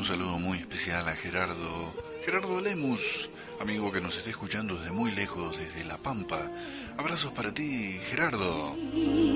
saludo muy especial a Gerardo Lemus, amigo que nos está escuchando desde muy lejos, desde La Pampa. Abrazos para ti, Gerardo.